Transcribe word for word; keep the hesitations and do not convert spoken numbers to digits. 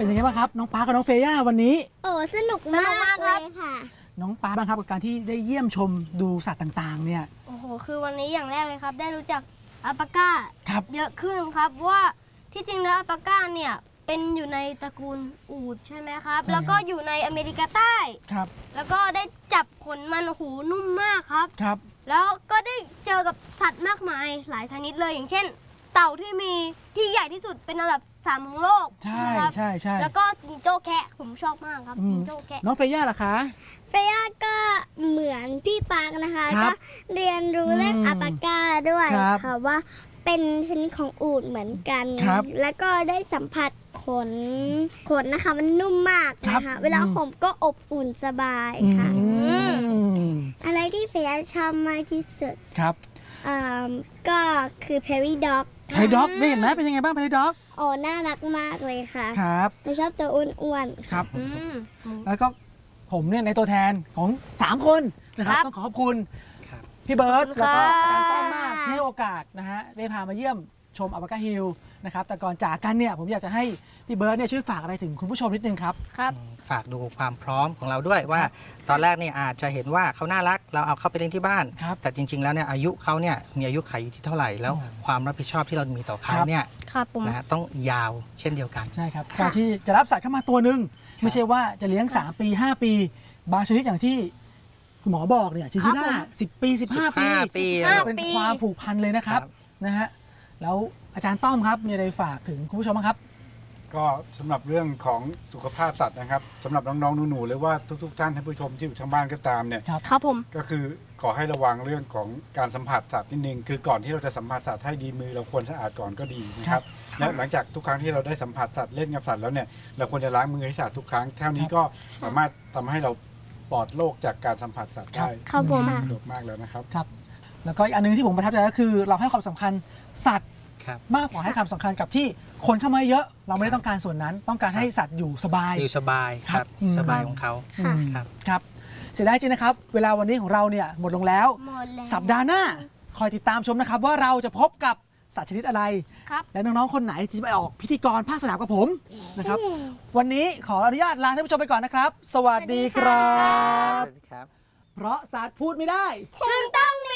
เป็นยังไงบ้างครับน้องปากับน้องเฟย่าวันนี้โอ้สนุกมากเลยค่ะน้องปาบ้างครับกับการที่ได้เยี่ยมชมดูสัตว์ต่างๆเนี่ยโอ้โหคือวันนี้อย่างแรกเลยครับได้รู้จักอัลปาก้าเยอะขึ้นครับว่าที่จริงแล้วอัลปาก้าเนี่ยเป็นอยู่ในตระกูลอูฐใช่ไหมครับแล้วก็อยู่ในอเมริกาใต้ครับแล้วก็ได้จับขนมันหูนุ่มมากครับครับแล้วก็ได้เจอกับสัตว์มากมายหลายชนิดเลยอย่างเช่นเต่าที่มีที่ใหญ่ที่สุดเป็นอันดับสามของโลกใช่ใช่ใช่แล้วก็จิงโจ้แคะผมชอบมากครับจิงโจ้แคะน้องเฟย่าล่ะคะเฟย่าก็เหมือนพี่ปาร์คนะคะก็เรียนรู้เรื่องอัลปาก้าด้วยค่ะว่าเป็นชนิดของอูฐเหมือนกันแล้วก็ได้สัมผัสขนขนนะคะมันนุ่มมากนะคะเวลาผมก็อบอุ่นสบายค่ะอะไรที่เฟย่าชอบมากที่สุดครับก็คือเพรี่ด็อกเพรี่ด็อกได้เห็นไหมเป็นยังไงบ้างเพรี่ด็อกโอ้น่ารักมากเลยค่ะครับหนูชอบตัวอ้วนๆครับแล้วก็ผมเนี่ยในตัวแทนของสามคนนะครับต้องขอบคุณพี่เบิร์ตแล้วก็อาจารย์ต้อมมากที่ให้โอกาสนะฮะได้พามาเยี่ยมชมอัลปาก้าฮิลล์นะครับแต่ก่อนจากกันเนี่ยผมอยากจะให้พี่เบิร์ตเนี่ยช่วยฝากอะไรถึงคุณผู้ชมนิดนึงครับครับฝากดูความพร้อมของเราด้วยว่าตอนแรกเนี่ยอาจจะเห็นว่าเขาน่ารักเราเอาเขาไปเลี้ยงที่บ้านแต่จริงๆแล้วเนี่ยอายุเขาเนี่ยมีอายุขัยอยู่ที่เท่าไหร่แล้วความรับผิดชอบที่เรามีต่อเขาเนี่ยนะฮะต้องยาวเช่นเดียวกันใช่ครับการที่จะรับสัตว์เข้ามาตัวหนึ่งไม่ใช่ว่าจะเลี้ยงสามปีห้าปีบางชนิดอย่างที่คุณหมอบอกเนี่ยชิชิล่าสิบปีสิบห้าปีเป็นความผูกพันเลยนะครับนะฮะแล้วอาจารย์ต้อมครับมีอะไรฝากถึงคุณผู้ชมบ้างครับก็สำหรับเรื่องของสุขภาพสัตว์นะครับสำหรับน้องๆหนูๆหรือว่าทุกๆท่านท่านผู้ชมที่อยู่ทางบ้านก็ตามเนี่ยครับผมก็คือขอให้ระวังเรื่องของการสัมผัสสัตว์นิดนึงคือก่อนที่เราจะสัมผัสสัตว์ให้ดีมือเราควรสะอาดก่อนก็ดีนะครับและหลังจากทุกครั้งที่เราได้สัมผัสสัตว์เล่นกับสัตว์แล้วเนี่ยเราควรจะล้างมือให้สะอาดทุกครั้งเท่านี้ก็สามารถทำให้เราปลอดโรคจากการสัมผัสสัตว์ได้ครับผมสะดวกมากแล้วนะครับครับแล้วก็อีกอันนึงที่ผมประทับใจก็คือเราให้ความสำคัญสัตว์มากกว่าให้ความสำคัญกับที่คนเข้ามาเยอะเราไม่ได้ต้องการส่วนนั้นต้องการให้สัตว์อยู่สบายอยู่สบายครับสบายของเขาครับครับเสียดายจริงนะครับเวลาวันนี้ของเราเนี่ยหมดลงแล้วสัปดาห์หน้าคอยติดตามชมนะครับว่าเราจะพบกับสัตว์ชนิดอะไรและน้องๆคนไหนที่จะไปออกพิธีกรภาคสนามกับผมนะครับวันนี้ขออนุญาตลาท่านผู้ชมไปก่อนนะครับสวัสดีครับเพราะสัตว์พูดไม่ได้ถึงต้องมี